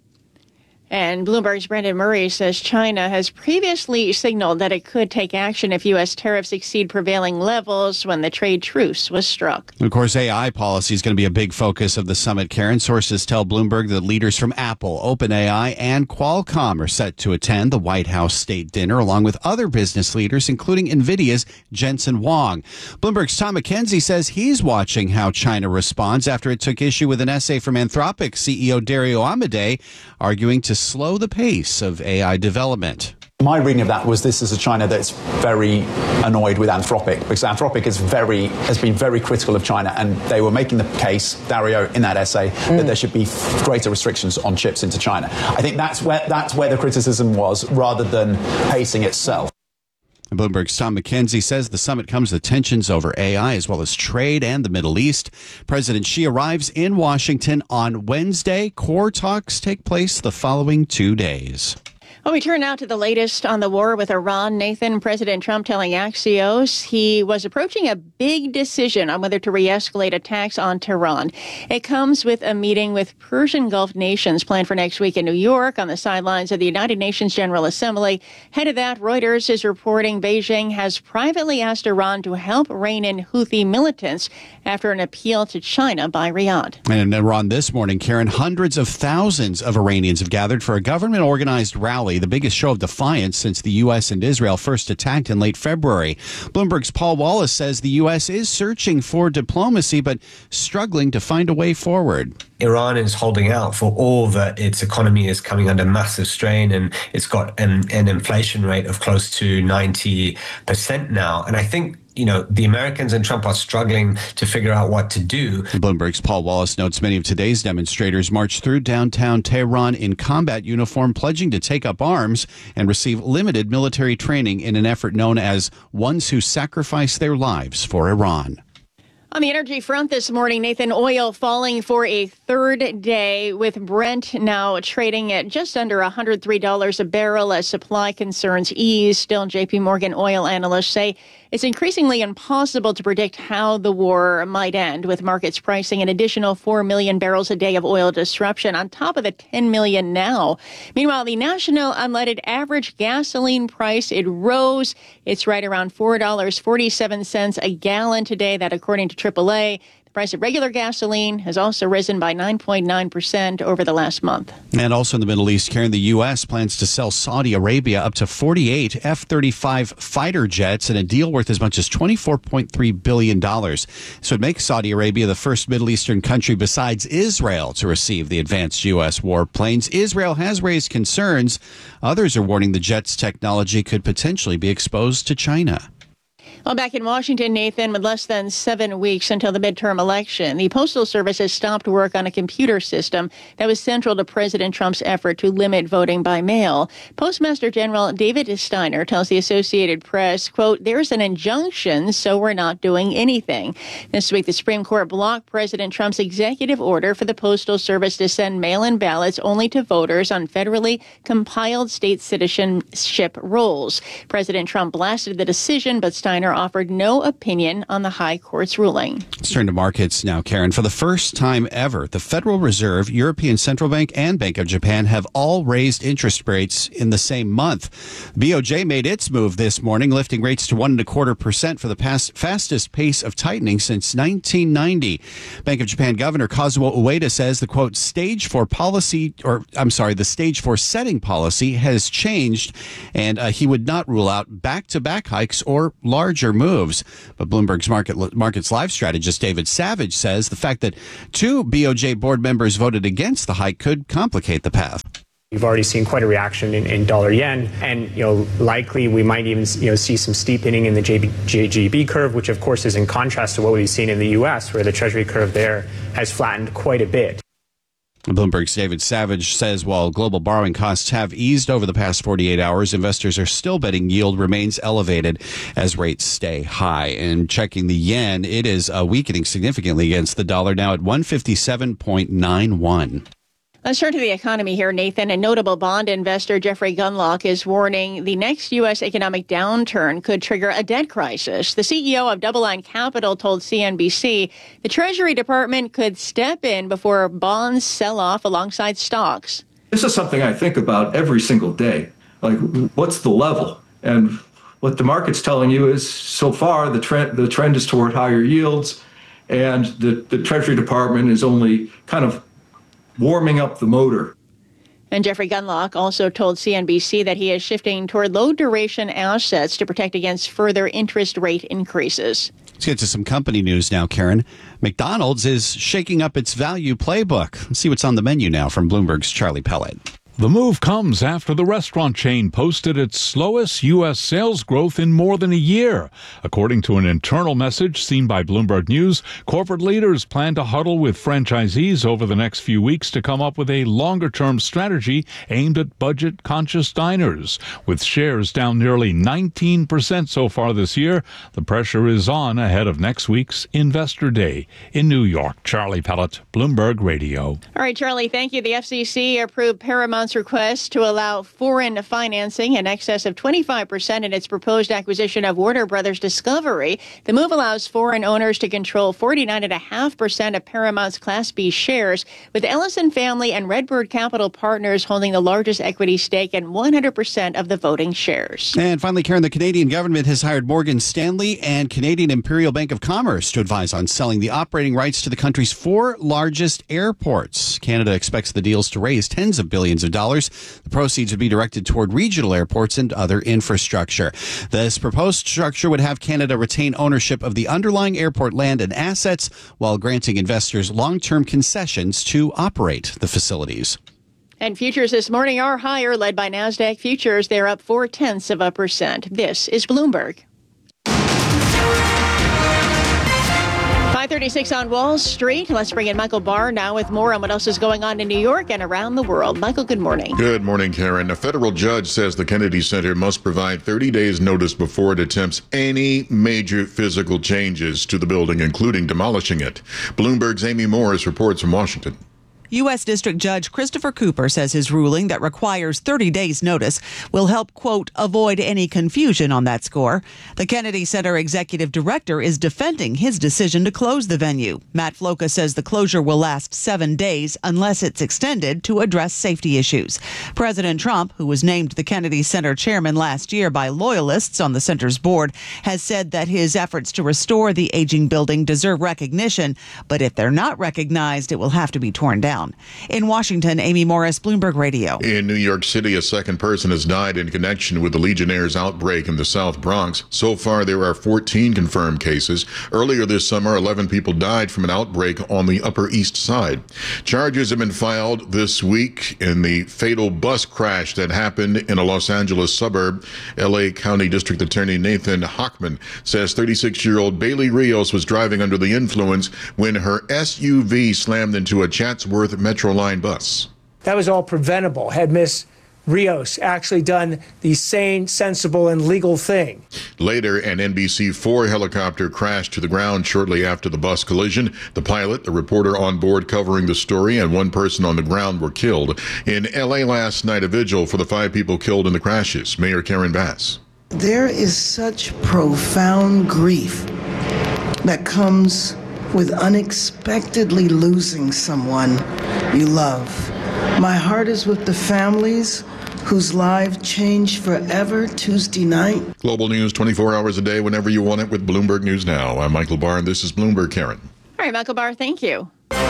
And Bloomberg's Brendan Murray says China has previously signaled that it could take action if U S tariffs exceed prevailing levels when the trade truce was struck. Of course, A I policy is going to be a big focus of the summit, Karen. Sources tell Bloomberg that leaders from Apple, OpenAI, and Qualcomm are set to attend the White House state dinner, along with other business leaders, including NVIDIA's Jensen Huang. Bloomberg's Tom McKenzie says he's watching how China responds after it took issue with an essay from Anthropic C E O Dario Amodei, arguing to slow the pace of A I development. My reading of that was this is a China that's very annoyed with Anthropic, because Anthropic is very has been very critical of China, and they were making the case, Dario, in that essay, mm. that there should be greater restrictions on chips into China. I think that's where that's where the criticism was, rather than pacing itself. Bloomberg's Tom McKenzie says the summit comes with tensions over A I as well as trade and the Middle East. President Xi arrives in Washington on Wednesday. Core talks take place the following two days. Well, we turn now to the latest on the war with Iran. Nathan, President Trump telling Axios he was approaching a big decision on whether to re-escalate attacks on Tehran. It comes with a meeting with Persian Gulf nations planned for next week in New York on the sidelines of the United Nations General Assembly. Ahead of that, Reuters is reporting Beijing has privately asked Iran to help rein in Houthi militants after an appeal to China by Riyadh. And in Iran this morning, Karen, hundreds of thousands of Iranians have gathered for a government-organized rally, the biggest show of defiance since the U S and Israel first attacked in late February. Bloomberg's Paul Wallace says the U S is searching for diplomacy, but struggling to find a way forward. Iran is holding out for all that its economy is coming under massive strain, and it's got an, an inflation rate of close to ninety percent now. And I think, you know, the Americans and Trump are struggling to figure out what to do. Bloomberg's Paul Wallace notes many of today's demonstrators marched through downtown Tehran in combat uniform, pledging to take up arms and receive limited military training in an effort known as Ones Who Sacrifice Their Lives for Iran. On the energy front this morning, Nathan, oil falling for a third day, with Brent now trading at just under one hundred three dollars a barrel as supply concerns ease. Still, J P Morgan oil analysts say it's increasingly impossible to predict how the war might end, with markets pricing an additional four million barrels a day of oil disruption on top of the ten million now. Meanwhile, the national unleaded average gasoline price, it rose. It's right around four dollars and forty-seven cents a gallon today. That, according to triple A. The price of regular gasoline has also risen by nine point nine percent over the last month. And also in the Middle East, Karen, the U S plans to sell Saudi Arabia up to forty-eight F thirty-five fighter jets in a deal worth as much as twenty-four point three billion dollars. This would make Saudi Arabia the first Middle Eastern country besides Israel to receive the advanced U S warplanes. Israel has raised concerns. Others are warning the jet's technology could potentially be exposed to China. Well, back in Washington, Nathan, with less than seven weeks until the midterm election, the Postal Service has stopped work on a computer system that was central to President Trump's effort to limit voting by mail. Postmaster General David Steiner tells the Associated Press, quote, "There's an injunction, so we're not doing anything." This week, the Supreme Court blocked President Trump's executive order for the Postal Service to send mail-in ballots only to voters on federally compiled state citizenship rolls. President Trump blasted the decision, but Steiner offered no opinion on the high court's ruling. Let's turn to markets now, Karen. For the first time ever, the Federal Reserve, European Central Bank, and Bank of Japan have all raised interest rates in the same month. B O J made its move this morning, lifting rates to one and a quarter percent for the past fastest pace of tightening since nineteen ninety. Bank of Japan Governor Kazuo Ueda says the quote stage for policy, or I'm sorry, the stage for setting policy has changed, and uh, he would not rule out back-to-back hikes or large moves. But Bloomberg's market markets live strategist David Savage says the fact that two B O J board members voted against the hike could complicate the path. We've already seen quite a reaction in, in dollar yen, and you know likely we might even you know see some steepening in the J G B curve, which of course is in contrast to what we've seen in the U S, where the Treasury curve there has flattened quite a bit. Bloomberg's David Savage says while global borrowing costs have eased over the past forty-eight hours, investors are still betting yield remains elevated as rates stay high. And checking the yen, it is uh, weakening significantly against the dollar, now at one fifty-seven point nine one. Let's turn to the economy here, Nathan. A notable bond investor, Jeffrey Gundlach, is warning the next U S economic downturn could trigger a debt crisis. The C E O of DoubleLine Capital told C N B C the Treasury Department could step in before bonds sell off alongside stocks. This is something I think about every single day. Like, what's the level? And what the market's telling you is, so far, the trend the trend is toward higher yields, and the, the Treasury Department is only kind of warming up the motor. And Jeffrey Gundlach also told C N B C that he is shifting toward low-duration assets to protect against further interest rate increases. Let's get to some company news now, Karen. McDonald's is shaking up its value playbook. Let's see what's on the menu now from Bloomberg's Charlie Pellet. The move comes after the restaurant chain posted its slowest U S sales growth in more than a year. According to an internal message seen by Bloomberg News, corporate leaders plan to huddle with franchisees over the next few weeks to come up with a longer-term strategy aimed at budget-conscious diners. With shares down nearly nineteen percent so far this year, the pressure is on ahead of next week's Investor Day. In New York, Charlie Pellet, Bloomberg Radio. All right, Charlie, thank you. The F C C approved Paramount's request to allow foreign financing in excess of twenty-five percent in its proposed acquisition of Warner Brothers Discovery. The move allows foreign owners to control forty-nine point five percent of Paramount's Class B shares, with Ellison Family and Redbird Capital Partners holding the largest equity stake and one hundred percent of the voting shares. And finally, Karen, the Canadian government has hired Morgan Stanley and Canadian Imperial Bank of Commerce to advise on selling the operating rights to the country's four largest airports. Canada expects the deals to raise tens of billions of dollars. The proceeds would be directed toward regional airports and other infrastructure. This proposed structure would have Canada retain ownership of the underlying airport land and assets while granting investors long-term concessions to operate the facilities. And futures this morning are higher, led by NASDAQ futures. They're up four-tenths of a percent. This is Bloomberg. five thirty-six on Wall Street. Let's bring in Michael Barr now with more on what else is going on in New York and around the world. Michael, good morning. Good morning, Karen. A federal judge says the Kennedy Center must provide thirty days notice before it attempts any major physical changes to the building, including demolishing it. Bloomberg's Amy Morris reports from Washington. U S. District Judge Christopher Cooper says his ruling that requires thirty days notice will help, quote, avoid any confusion on that score. The Kennedy Center executive director is defending his decision to close the venue. Matt Floca says the closure will last seven days unless it's extended to address safety issues. President Trump, who was named the Kennedy Center chairman last year by loyalists on the center's board, has said that his efforts to restore the aging building deserve recognition, but if they're not recognized, it will have to be torn down. In Washington, Amy Morris, Bloomberg Radio. In New York City, a second person has died in connection with the Legionnaires' outbreak in the South Bronx. So far, there are fourteen confirmed cases. Earlier this summer, eleven people died from an outbreak on the Upper East Side. Charges have been filed this week in the fatal bus crash that happened in a Los Angeles suburb. L A County District Attorney Nathan Hochman says thirty-six-year-old Bailey Rios was driving under the influence when her S U V slammed into a Chatsworth Metroline bus. That was all preventable had Miss Rios actually done the sane, sensible, and legal thing. Later, an N B C four helicopter crashed to the ground shortly after the bus collision. The pilot, the reporter on board covering the story, and one person on the ground were killed. In L A last night, a vigil for the five people killed in the crashes. Mayor Karen Bass. There is such profound grief that comes with unexpectedly losing someone you love. My heart is with the families whose lives changed forever Tuesday night. Global news twenty-four hours a day, whenever you want it, with Bloomberg News Now. I'm Michael Barr, and this is Bloomberg. Karen. All right, Michael Barr, thank you.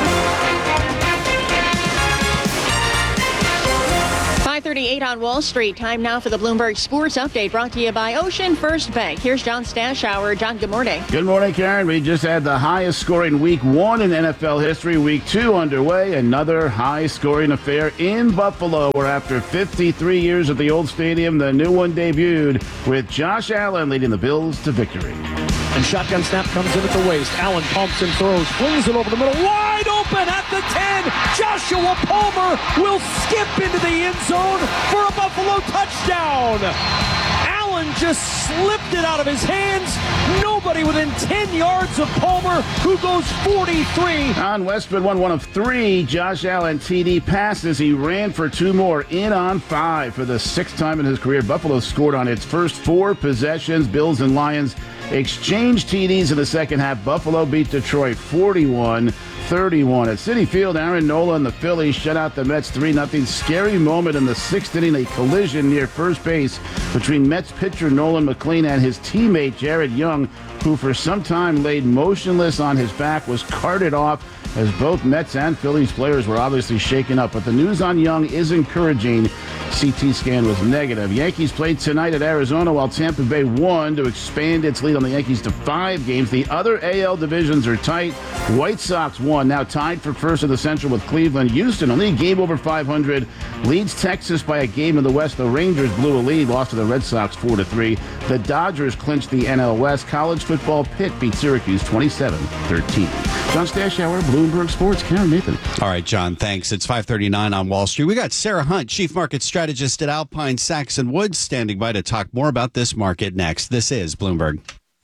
five thirty-eight on Wall Street. Time now for the Bloomberg Sports Update, brought to you by Ocean First Bank. Here's John Stashower. John, good morning. Good morning, Karen. We just had the highest scoring week one in N F L history. Week two underway. Another high scoring affair in Buffalo, where after fifty-three years at the old stadium, the new one debuted with Josh Allen leading the Bills to victory. And shotgun snap comes in at the waist. Allen pumps and throws, flings it over the middle, wide open at the ten. Joshua Palmer will skip into the end zone for a Buffalo touchdown. Allen just slipped it out of his hands. Nobody within ten yards of Palmer, who goes forty-three. On Westwood won one of three Josh Allen T D passes. He ran for two more, in on five for the sixth time in his career. Buffalo scored on its first four possessions. Bills and Lions exchanged T Ds in the second half. Buffalo beat Detroit forty-one thirty-one. At Citi Field, Aaron Nola and the Phillies shut out the Mets three nothing. Scary moment in the sixth inning, a collision near first base between Mets pitcher Nolan McLean and his teammate Jared Young, who for some time laid motionless on his back, was carted off as both Mets and Phillies players were obviously shaken up. But the news on Young is encouraging. C T scan was negative. Yankees played tonight at Arizona while Tampa Bay won to expand its lead on the Yankees to five games. The other A L divisions are tight. White Sox won, now tied for first in the Central with Cleveland. Houston, only a game over five hundred, leads Texas by a game in the West. The Rangers blew a lead, lost to the Red Sox four to three. The Dodgers clinched the N L West. College football, Pitt beat Syracuse twenty-seven thirteen. John Stashower, Bloomberg Sports. Karen Nathan. All right, John, thanks. It's five thirty-nine on Wall Street. We got Sarah Hunt, Chief Market Strategist at Alpine Saxon Woods, standing by to talk more about this market next. This is Bloomberg.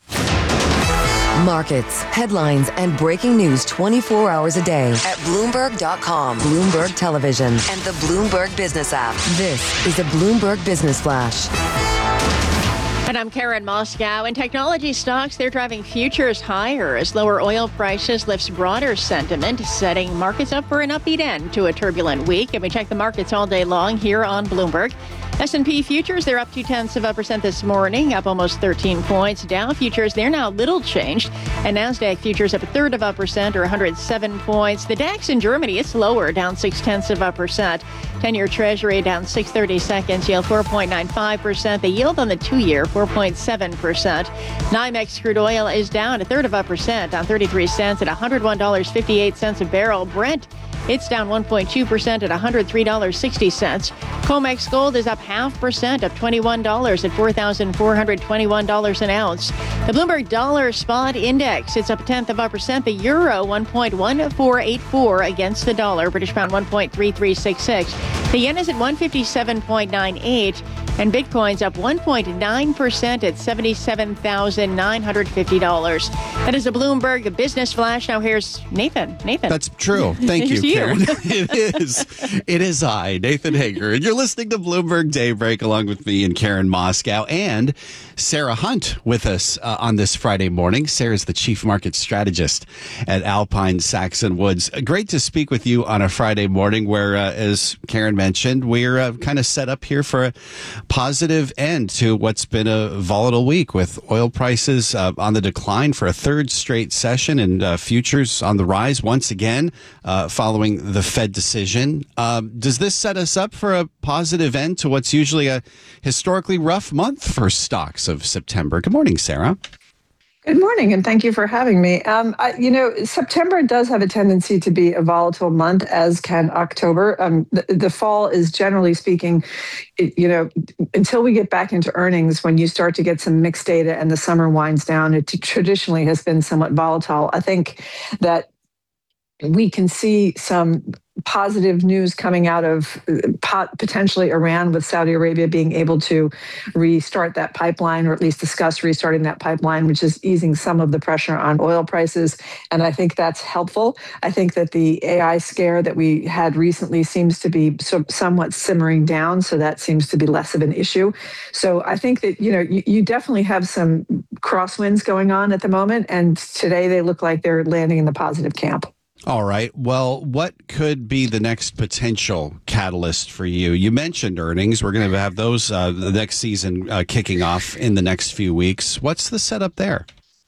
Markets, headlines, and breaking news twenty-four hours a day at Bloomberg dot com, Bloomberg Television, and the Bloomberg Business app. This is a Bloomberg Business Flash. And I'm Karen Moscow. In technology stocks, they're driving futures higher as lower oil prices lifts broader sentiment, setting markets up for an upbeat end to a turbulent week. And we check the markets all day long here on Bloomberg. S and P futures, they're up two-tenths of a percent this morning, up almost thirteen points. Dow futures, they're now little changed. And NASDAQ futures up a third of a percent, or one hundred seven points. The DAX in Germany, it's lower, down six-tenths of a percent. ten-year Treasury down six thirty-seconds, yield four point nine five percent. The yield on the two-year, four point seven percent. NYMEX crude oil is down a third of a percent, on thirty-three cents at one hundred one dollars and fifty-eight cents a barrel. Brent, it's down one point two percent at one hundred three dollars and sixty cents. COMEX gold is up half percent, up twenty-one dollars at four thousand four hundred twenty-one dollars an ounce. The Bloomberg Dollar Spot Index, it's up a tenth of a percent. The euro, one point one four eight four against the dollar. British pound, one point three three six six. The yen is at one fifty-seven point nine eight. And Bitcoin's up one point nine percent at seventy-seven thousand nine hundred fifty dollars. That is a Bloomberg Business Flash. Now here's Nathan. Nathan. That's true. Thank you, you. Karen. It is. It is I, Nathan Hager, and you're listening to Bloomberg Daybreak along with me and Karen Moscow and Sarah Hunt with us uh, on this Friday morning. Sarah's the chief market strategist at Alpine Saxon Woods. Great to speak with you on a Friday morning where, uh, as Karen mentioned, we're uh, kind of set up here for a positive end to what's been a volatile week with oil prices uh, on the decline for a third straight session and uh, futures on the rise once again uh, following the Fed decision. Um, does this set us up for a positive end to what's usually a historically rough month for stocks of September? Good morning, Sarah. Good morning, and thank you for having me. Um, I, you know, September does have a tendency to be a volatile month, as can October. Um, the, the fall is, generally speaking, it, you know, until we get back into earnings, when you start to get some mixed data and the summer winds down, it traditionally has been somewhat volatile. I think that we can see some positive news coming out of pot, potentially Iran, with Saudi Arabia being able to restart that pipeline, or at least discuss restarting that pipeline, which is easing some of the pressure on oil prices. And I think that's helpful. I think that the A I scare that we had recently seems to be so, somewhat simmering down, so that seems to be less of an issue. So I think that, you know, you, you definitely have some crosswinds going on at the moment, and today they look like they're landing in the positive camp. All right. Well, what could be the next potential catalyst for you? You mentioned earnings. We're going to have those uh, the next season uh, kicking off in the next few weeks. What's the setup there?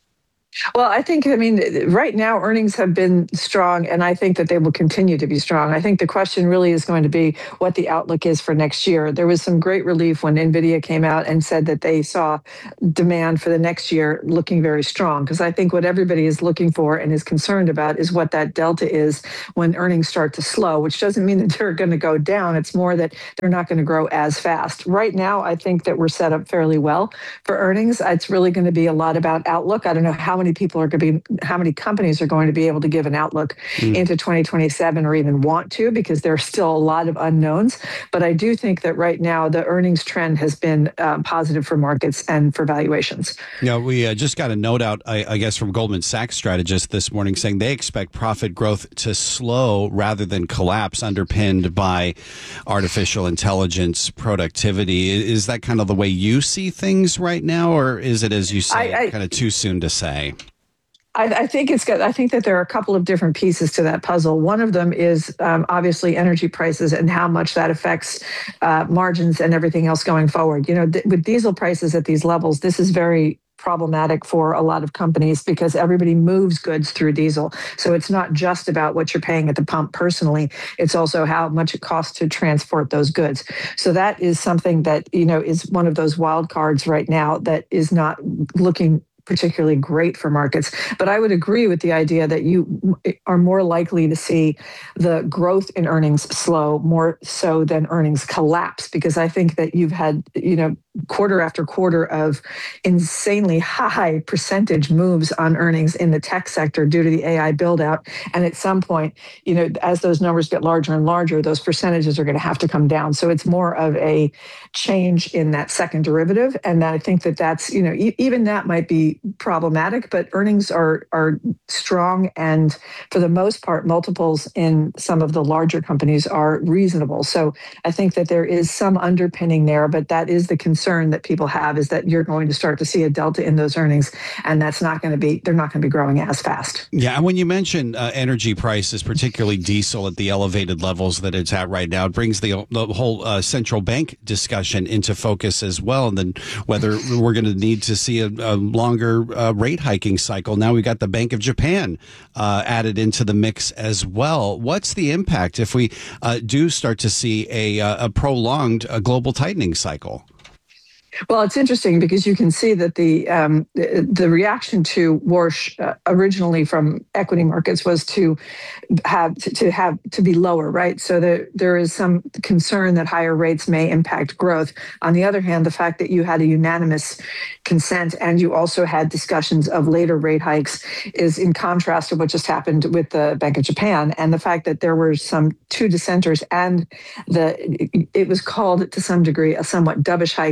Well, I think, I mean, right now earnings have been strong, and I think that they will continue to be strong. I think the question really is going to be what the outlook is for next year. There was some great relief when NVIDIA came out and said that they saw demand for the next year looking very strong, because I think what everybody is looking for and is concerned about is what that delta is when earnings start to slow, which doesn't mean that they're going to go down. It's more that they're not going to grow as fast. Right now, I think that we're set up fairly well for earnings. It's really going to be a lot about outlook. I don't know how many people are going to be, how many companies are going to be able to give an outlook mm. into twenty twenty-seven, or even want to, because there are still a lot of unknowns. But I do think that right now the earnings trend has been uh, positive for markets and for valuations. Yeah, we uh, just got a note out, I, I guess, from Goldman Sachs strategists this morning saying they expect profit growth to slow rather than collapse, underpinned by artificial intelligence productivity. Is that kind of the way you see things right now, or is it, as you say, I, I, kind of too soon to say? I, I think it's good. I think that there are a couple of different pieces to that puzzle. One of them is um, obviously energy prices and how much that affects uh, margins and everything else going forward. You know, th- with diesel prices at these levels, this is very problematic for a lot of companies because everybody moves goods through diesel. So it's not just about what you're paying at the pump personally. It's also how much it costs to transport those goods. So that is something that, you know, is one of those wild cards right now that is not looking particularly great for markets. But I would agree with the idea that you are more likely to see the growth in earnings slow more so than earnings collapse, because I think that you've had, you know, quarter after quarter of insanely high percentage moves on earnings in the tech sector due to the A I build out. And at some point, you know, as those numbers get larger and larger, those percentages are going to have to come down. So it's more of a change in that second derivative. And I think that that's, you know, e- even that might be problematic, but earnings are are strong, and for the most part, multiples in some of the larger companies are reasonable. So I think that there is some underpinning there, but that is the concern that people have, is that you're going to start to see a delta in those earnings, and that's not going to be, they're not going to be growing as fast. Yeah, and when you mention uh, energy prices, particularly diesel at the elevated levels that it's at right now, it brings the, the whole uh, central bank discussion into focus as well, and then whether we're going to need to see a, a longer Uh, rate hiking cycle. Now we've got the Bank of Japan uh, added into the mix as well. What's the impact if we uh, do start to see a, a prolonged a global tightening cycle? Well, it's interesting because you can see that the um, the, the reaction to Warsh uh, originally from equity markets was to have to, to have to be lower, right? So there there is some concern that higher rates may impact growth. On the other hand, the fact that you had a unanimous consent and you also had discussions of later rate hikes is in contrast to what just happened with the Bank of Japan, and the fact that there were some two dissenters and the it was called to some degree a somewhat dovish hike. You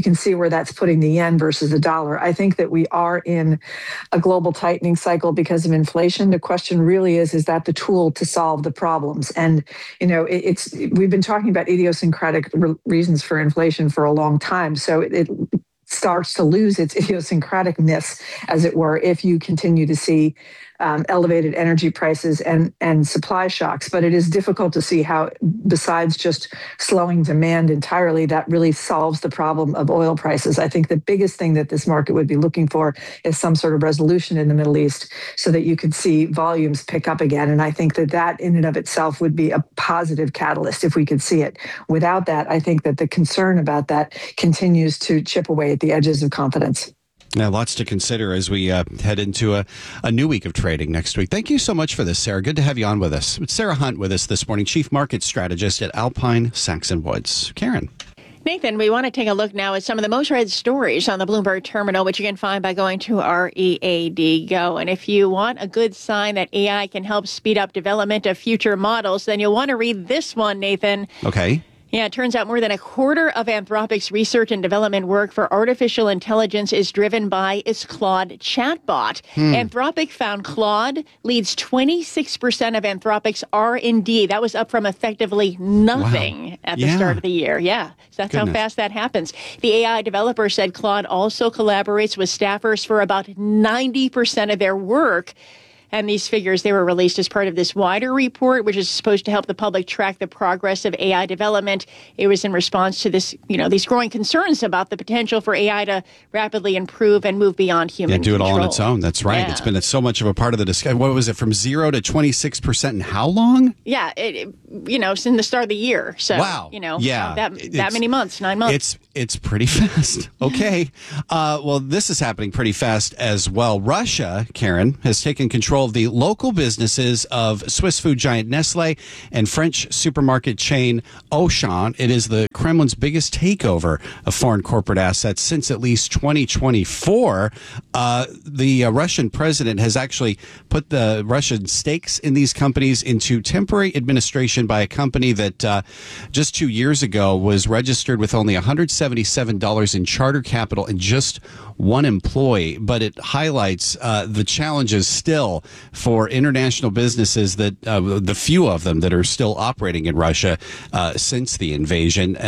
can see where that's putting the yen versus the dollar. I think that we are in a global tightening cycle because of inflation. The question really is, is that the tool to solve the problems? And, you know, it, it's we've been talking about idiosyncratic re- reasons for inflation for a long time. So it, it starts to lose its idiosyncraticness, as it were, if you continue to see um, elevated energy prices and, and supply shocks. But it is difficult to see how, besides just slowing demand entirely, that really solves the problem of oil prices. I think the biggest thing that this market would be looking for is some sort of resolution in the Middle East so that you could see volumes pick up again. And I think that that in and of itself would be a positive catalyst if we could see it. Without that, I think that the concern about that continues to chip away at the edges of confidence. Yeah, lots to consider as we uh, head into a, a new week of trading next week. Thank you so much for this, Sarah. Good to have you on with us. It's Sarah Hunt with us this morning, Chief Market Strategist at Alpine Saxon Woods. Karen. Nathan, we want to take a look now at some of the most read stories on the Bloomberg terminal, which you can find by going to R E A D Go. And if you want a good sign that A I can help speed up development of future models, then you'll want to read this one, Nathan. Okay. Yeah, it turns out more than a quarter of Anthropic's research and development work for artificial intelligence is driven by its Claude chatbot. Hmm. Anthropic found Claude leads twenty-six percent of Anthropic's R and D. That was up from effectively nothing wow. at the yeah. start of the year. Yeah, so that's Goodness. how fast that happens. The A I developer said Claude also collaborates with staffers for about ninety percent of their work. And these figures, they were released as part of this wider report, which is supposed to help the public track the progress of A I development. It was in response to this, you know, these growing concerns about the potential for A I to rapidly improve and move beyond human Yeah, do control. it all on its own. That's right. Yeah. It's been so much of a part of the discussion. What was it, from zero to twenty-six percent in how long? Yeah, it, it, you know, since the start of the year. So, wow. you know, yeah. that, It's, that many months, nine months. It's it's pretty fast. Okay. uh, well, this is happening pretty fast as well. Russia, Karen, has taken control of the local businesses of Swiss food giant Nestle and French supermarket chain Auchan. It is the Kremlin's biggest takeover of foreign corporate assets since at least twenty twenty-four. Uh, the uh, Russian president has actually put the Russian stakes in these companies into temporary administration by a company that uh, just two years ago was registered with only one hundred seventy-seven dollars in charter capital and just one employee. But it highlights uh, the challenges still for international businesses, that uh, the few of them that are still operating in Russia uh, since the invasion.